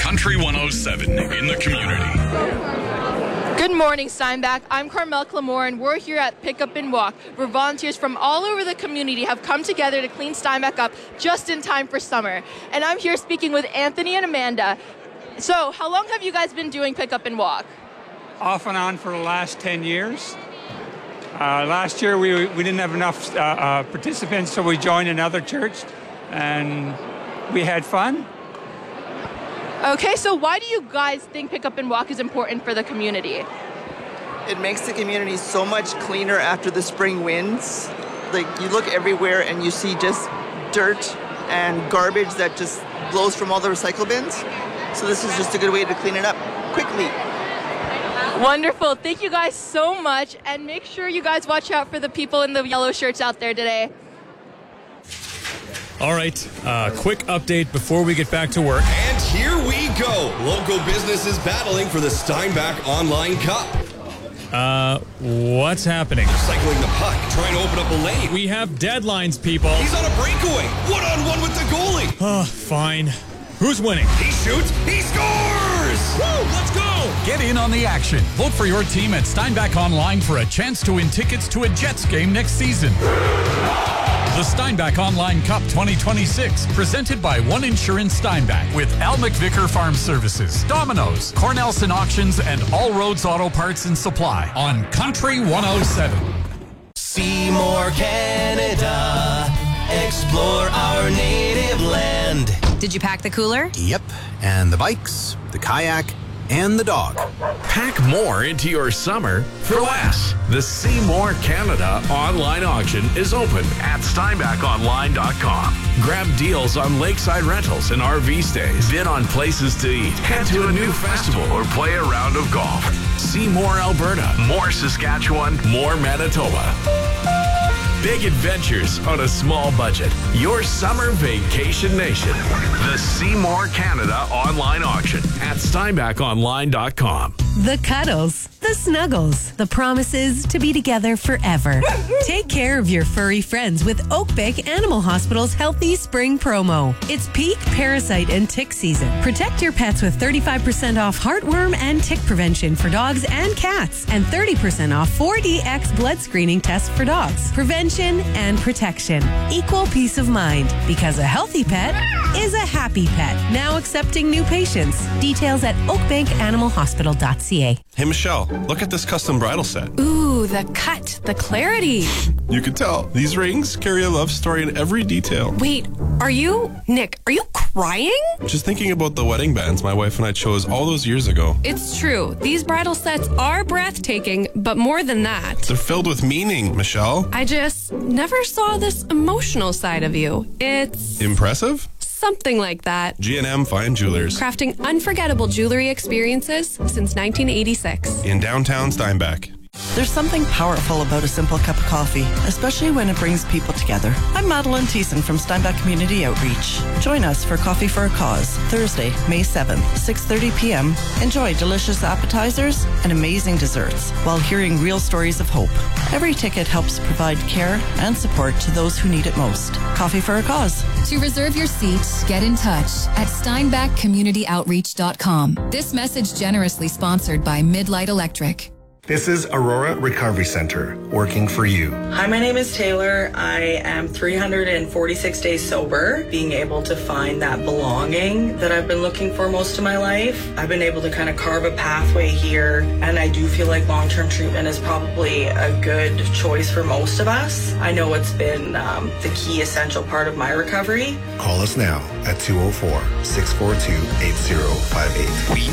Country 107 in the community. Good morning, Steinbach. I'm Carmel Clamore, and we're here at Pick Up and Walk, where volunteers from all over the community have come together to clean Steinbach up just in time for summer. And I'm here speaking with Anthony and Amanda. So, how long have you guys been doing Pick Up and Walk? Off and on for the last 10 years. Last year we didn't have enough participants, so we joined another church, and we had fun. Okay, so why do you guys think Pick Up and Walk is important for the community? It makes the community so much cleaner after the spring winds. Like, you look everywhere and you see just dirt and garbage that just blows from all the recycle bins. So this is just a good way to clean it up quickly. Wonderful. Thank you guys so much, and make sure you guys watch out for the people in the yellow shirts out there today. All right, quick update before we get back to work. And here we go. Local businesses battling for the Steinbach Online Cup. What's happening? They're cycling the puck, trying to open up a lane. We have deadlines, people. He's on a breakaway. One-on-one with the goalie. Oh, fine. Who's winning? He shoots. He scores! Woo, let's go! Get in on the action. Vote for your team at Steinbach Online for a chance to win tickets to a Jets game next season. The Steinbach Online Cup 2026, presented by One Insurance Steinbach with Al McVicker Farm Services, Domino's, Cornelson Auctions, and All Roads Auto Parts and Supply on Country 107. Seymour, Canada. Explore our native land. Did you pack the cooler? Yep, and the bikes, the kayak, and the dog. Pack more into your summer for less. The Seymour Canada online auction is open at steinbachonline.com. Grab deals on lakeside rentals and RV stays. Bid on places to eat. Head to a new festival or play a round of golf. See more Alberta, more Saskatchewan, more Manitoba. Big adventures on a small budget. Your summer vacation nation. The Seymour Canada online auction at steinbachonline.com. The cuddles, the snuggles, the promises to be together forever. Take care of your furry friends with Oakbank Animal Hospital's Healthy Spring Promo. It's peak parasite and tick season. Protect your pets with 35% off heartworm and tick prevention for dogs and cats, and 30% off 4DX blood screening tests for dogs. Prevention and protection. Equal peace of mind, because a healthy pet is a happy pet. Now accepting new patients. Details at oakbankanimalhospital.ca. Hey, Michelle, look at this custom bridal set. Ooh, the cut, the clarity. You can tell. These rings carry a love story in every detail. Wait, Nick, are you crying? Just thinking about the wedding bands my wife and I chose all those years ago. It's true. These bridal sets are breathtaking, but more than that. They're filled with meaning, Michelle. I just never saw this emotional side of you. It's... impressive? Something like that. G&M Fine Jewelers. Crafting unforgettable jewelry experiences since 1986. In downtown Steinbach. There's something powerful about a simple cup of coffee, especially when it brings people together. I'm Madeline Thiessen from Steinbach Community Outreach. Join us for Coffee for a Cause, Thursday, May 7th, 6:30 p.m. Enjoy delicious appetizers and amazing desserts while hearing real stories of hope. Every ticket helps provide care and support to those who need it most. Coffee for a Cause. To reserve your seat, get in touch at steinbachcommunityoutreach.com. This message generously sponsored by Midlight Electric. This is Aurora Recovery Center, working for you. Hi, my name is Taylor. I am 346 days sober, being able to find that belonging that I've been looking for most of my life. I've been able to kind of carve a pathway here, and I do feel like long-term treatment is probably a good choice for most of us. I know it's been the key essential part of my recovery. Call us now at 204-642-8058. We